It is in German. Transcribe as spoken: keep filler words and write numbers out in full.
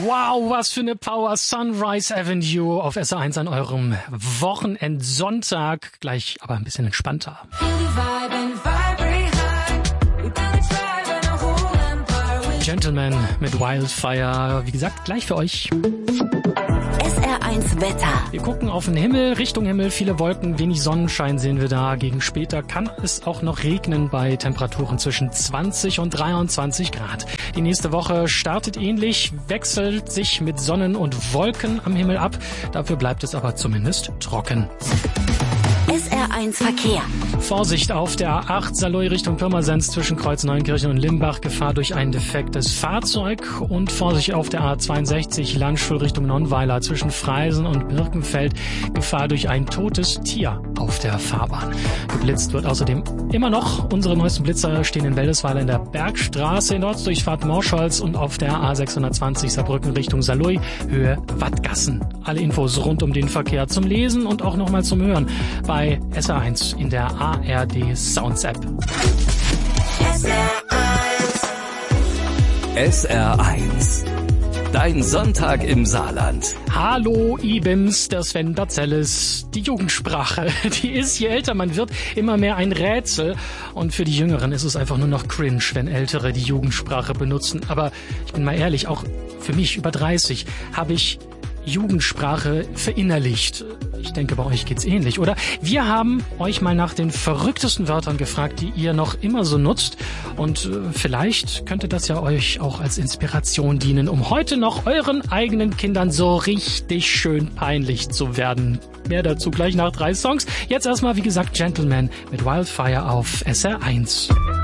Wow, was für eine Power. Sunrise Avenue auf S R eins an eurem Wochenendsonntag. Gleich aber ein bisschen entspannter. Gentleman mit Wildfire. Wie gesagt, gleich für euch. S R eins Wetter. Wir gucken auf den Himmel, Richtung Himmel, viele Wolken, wenig Sonnenschein sehen wir da. Gegen später kann es auch noch regnen bei Temperaturen zwischen zwanzig und dreiundzwanzig Grad. Die nächste Woche startet ähnlich, wechselt sich mit Sonnen und Wolken am Himmel ab. Dafür bleibt es aber zumindest trocken. S R eins Verkehr. Vorsicht auf der A acht Saarlouis Richtung Pirmasens zwischen Kreuzneunkirchen und Limbach. Gefahr durch ein defektes Fahrzeug. Und Vorsicht auf der A zweiundsechzig Landstuhl Richtung Nonnweiler zwischen Freisen und Birkenfeld. Gefahr durch ein totes Tier auf der Fahrbahn. Geblitzt wird außerdem immer noch. Unsere neuesten Blitzer stehen in Wäldesweiler in der Bergstraße, in Ortsdurchfahrt Morscholz und auf der A sechshundertzwanzig Saarbrücken Richtung Saarlouis, Höhe Wattgassen. Alle Infos rund um den Verkehr zum Lesen und auch nochmal zum Hören bei S R eins in der A R D Sounds App. S R eins. S R eins. Dein Sonntag im Saarland. Hallo Ibims, der Sven Dazellis. Die Jugendsprache, die ist, je älter man wird, immer mehr ein Rätsel. Und für die Jüngeren ist es einfach nur noch cringe, wenn Ältere die Jugendsprache benutzen. Aber ich bin mal ehrlich, auch für mich über dreißig habe ich Jugendsprache verinnerlicht. Ich denke, bei euch geht's ähnlich, oder? Wir haben euch mal nach den verrücktesten Wörtern gefragt, die ihr noch immer so nutzt. Und äh, vielleicht könnte das ja euch auch als Inspiration dienen, um heute noch euren eigenen Kindern so richtig schön peinlich zu werden. Mehr dazu gleich nach drei Songs. Jetzt erstmal, wie gesagt, Gentleman mit Wildfire auf S R eins.